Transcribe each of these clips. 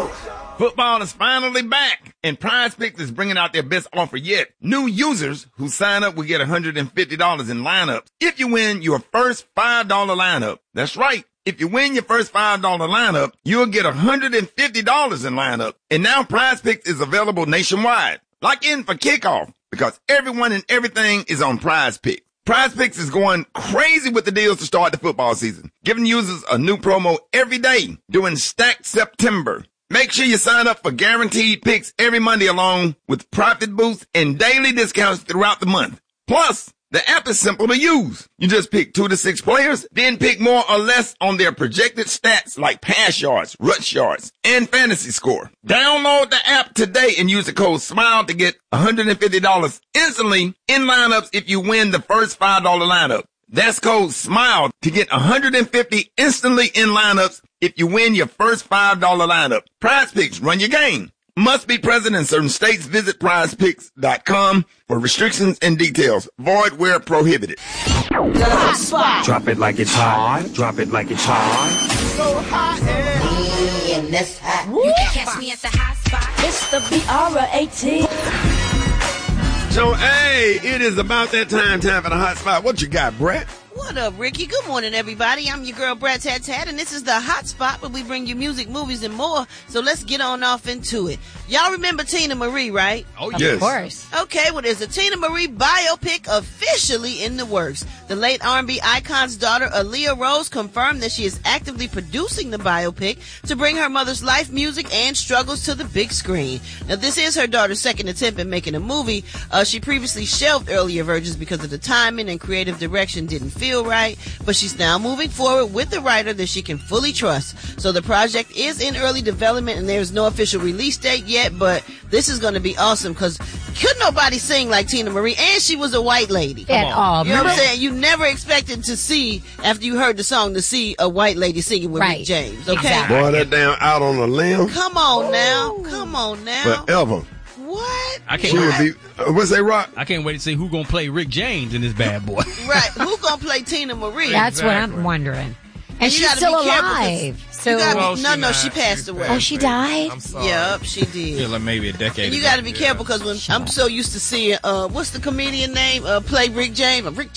Football is finally back, and Prize Picks is bringing out their best offer yet. New users who sign up will get $150 in lineups if you win your first $5 lineup. That's right. If you win your first $5 lineup, you'll get $150 in lineup. And now Prize Picks is available nationwide. Lock in for kickoff because everyone and everything is on Prize Picks. Prize Picks is going crazy with the deals to start the football season, giving users a new promo every day during Stacked September. Make sure you sign up for guaranteed picks every Monday along with profit boosts and daily discounts throughout the month. Plus, the app is simple to use. You just pick 2 to 6 players, then pick more or less on their projected stats like pass yards, rush yards, and fantasy score. Download the app today and use the code SMILE to get $150 instantly in lineups if you win the first $5 lineup. That's code SMILE to get $150 instantly in lineups if you win your first $5 lineup. Prize Picks, run your game. Must be present in certain states. Visit prizepicks.com for restrictions and details. Void where prohibited. Hot spot. Drop it like it's hot. Drop it like it's hot. So hot and that's hot. You can catch me at the hot spot. It's the BR18. So, hey, it is about that time for the hot spot. What you got, Brett? What up, Ricky? Good morning, everybody. I'm your girl, Brett Tat Tat, and this is the Hot Spot where we bring you music, movies, and more. So let's get on off into it. Y'all remember Tina Marie, right? Oh, yes. Of course. Okay, well, there's a Tina Marie biopic officially in the works. The late R&B icon's daughter, Aaliyah Rose, confirmed that she is actively producing the biopic to bring her mother's life, music, and struggles to the big screen. Now, this is her daughter's second attempt at making a movie. She previously shelved earlier versions because of the timing and creative direction didn't feel right, but she's now moving forward with a writer that she can fully trust. So the project is in early development and there's no official release date yet, but this is going to be awesome because couldn't nobody sing like Tina Marie, and she was a white lady. At all. You know what I'm saying? You never expected to see, after you heard the song, to see a white lady singing with Rick James, okay? Exactly. Boy, that damn out on a limb. Come on now. Come on now. Forever. What? I can't. She would be, what's that, Rock? I can't wait to see who gonna play Rick James in this bad boy. Right. Who gonna play Tina Marie? That's what I'm wondering. And you she's gotta still be careful alive. So no, she passed away. Oh, she died? I'm sorry. Yep, she did. Yeah, like maybe a decade. And you got to be careful because when I'm so used to seeing what's the comedian name? Play Rick James. Dave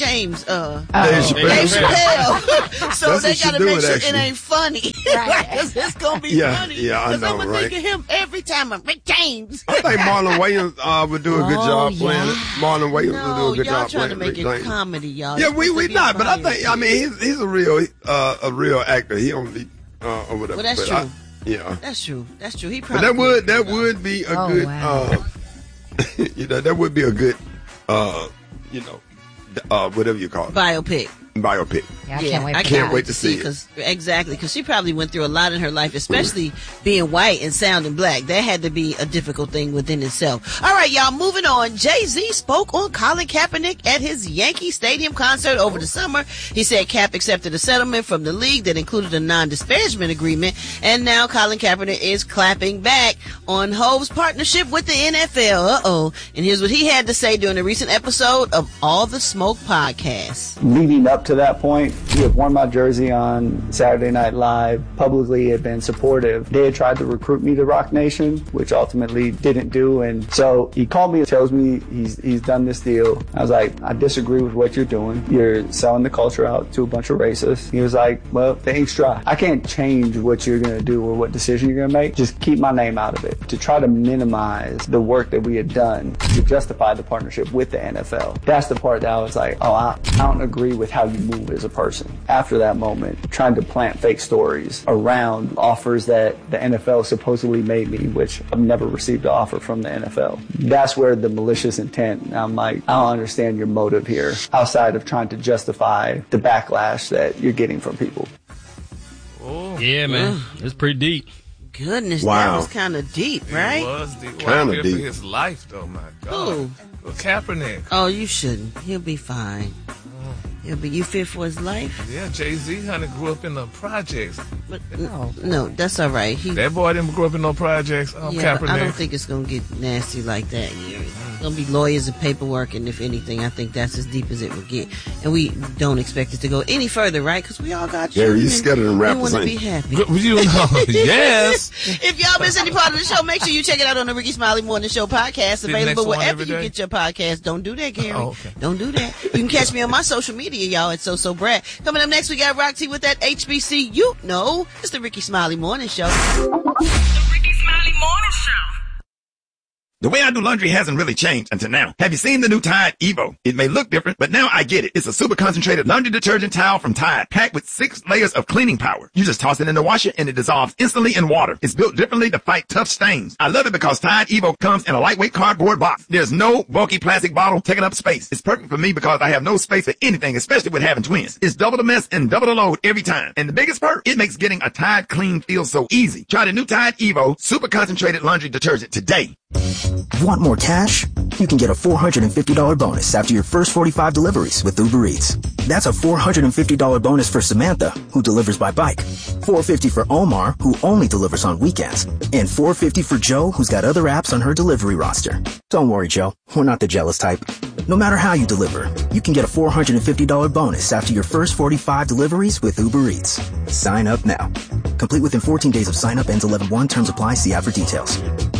Chappelle. So they got to make sure it ain't funny. Right. Because it's gonna be funny. Yeah, I know, Because I'm gonna right? think of him every time. I'm Rick James. I think Marlon Williams would do a good job playing it. Marlon Williams would do a good y'all job trying playing to make it Rick James. comedy, y'all. Yeah, we not, but I think, I mean, he's a real actor. He only or whatever. Well, that's but true. Yeah, That's true. He but probably. that would be a good. Wow. That would be a good. Whatever you call it. Biopic. Yeah, I can't wait to see it. Exactly, because she probably went through a lot in her life, especially being white and sounding black. That had to be a difficult thing within itself. All right, y'all, moving on. Jay-Z spoke on Colin Kaepernick at his Yankee Stadium concert over the summer. He said Cap accepted a settlement from the league that included a non-disparagement agreement, and now Colin Kaepernick is clapping back on Hov's partnership with the NFL. And here's what he had to say during a recent episode of All the Smoke podcast. Leading up to that point, he had worn my jersey on Saturday Night Live, publicly had been supportive. They had tried to recruit me to Rock Nation, which ultimately didn't do, and so he called me and tells me he's done this deal. I was like, I disagree with what you're doing. You're selling the culture out to a bunch of racists. He was like, well, the ink's dry. I can't change what you're going to do or what decision you're going to make. Just keep my name out of it. To try to minimize the work that we had done to justify the partnership with the NFL. That's the part that I was like, I don't agree with how you move as a person. After that moment, trying to plant fake stories around offers that the NFL supposedly made me, which I've never received an offer from the NFL. That's where the malicious intent, I'm like, I don't understand your motive here, outside of trying to justify the backlash that you're getting from people. Oh, yeah, man. It's pretty deep. Goodness, wow. That was kind of deep, right? It was deep. Kind of deep. His life, though, my God. Who? Well, Kaepernick. Oh, you shouldn't. He'll be fine. You fear for his life? Yeah, Jay-Z, honey, grew up in the projects. But, no, that's all right. That boy didn't grow up in no projects. Kaepernick. I don't think it's going to get nasty like that. Gonna be lawyers and paperwork, and if anything, I think that's as deep as it will get. And we don't expect it to go any further, right? Because we all got children. Yeah, you scared of them rappers. We want to be happy. You know, yes. If y'all miss any part of the show, make sure you check it out on the Ricky Smiley Morning Show podcast, available wherever you get your podcast. Don't do that, Gary. Okay. Don't do that. You can catch me on my social media, y'all, at So Brad. Coming up next, we got Rock T with that HBC. You know, it's the Ricky Smiley Morning Show. The Ricky Smiley Morning Show. The way I do laundry hasn't really changed until now. Have you seen the new Tide Evo? It may look different, but now I get it. It's a super concentrated laundry detergent towel from Tide, packed with 6 layers of cleaning power. You just toss it in the washer and it dissolves instantly in water. It's built differently to fight tough stains. I love it because Tide Evo comes in a lightweight cardboard box. There's no bulky plastic bottle taking up space. It's perfect for me because I have no space for anything, especially with having twins. It's double the mess and double the load every time. And the biggest perk, it makes getting a Tide clean feel so easy. Try the new Tide Evo super concentrated laundry detergent today. Want more cash? You can get a $450 bonus after your first 45 deliveries with Uber Eats. That's a $450 bonus for Samantha, who delivers by bike. $450 for Omar, who only delivers on weekends. And $450 for Joe, who's got other apps on her delivery roster. Don't worry, Joe. We're not the jealous type. No matter how you deliver, you can get a $450 bonus after your first 45 deliveries with Uber Eats. Sign up now. Complete within 14 days of sign up. Ends 11/1. Terms apply. See app for details.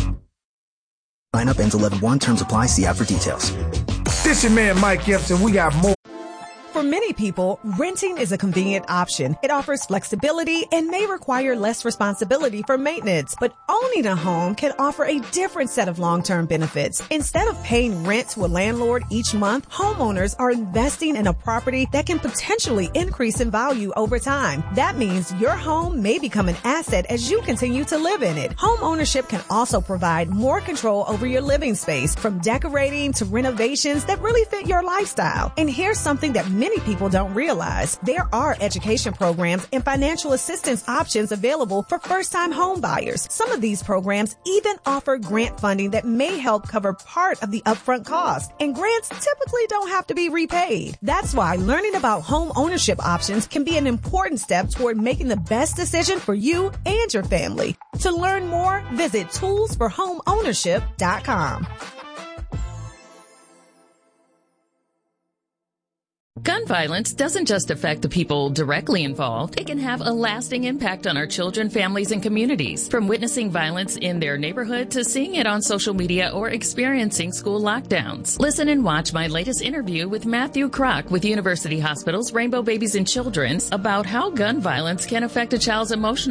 Sign up ends 11/1. Terms apply. See app for details. This your man Mike Gibson. We got more. For many people, renting is a convenient option. It offers flexibility and may require less responsibility for maintenance. But owning a home can offer a different set of long-term benefits. Instead of paying rent to a landlord each month, homeowners are investing in a property that can potentially increase in value over time. That means your home may become an asset as you continue to live in it. Home ownership can also provide more control over your living space, from decorating to renovations that really fit your lifestyle. And here's something that many people don't realize. There are education programs and financial assistance options available for first-time home buyers. Some of these programs even offer grant funding that may help cover part of the upfront cost. And grants typically don't have to be repaid. That's why learning about home ownership options can be an important step toward making the best decision for you and your family. To learn more, visit toolsforhomeownership.com. Gun violence doesn't just affect the people directly involved. It can have a lasting impact on our children, families, and communities. From witnessing violence in their neighborhood to seeing it on social media or experiencing school lockdowns. Listen and watch my latest interview with Matthew Kroc with University Hospitals, Rainbow Babies and Children's about how gun violence can affect a child's emotional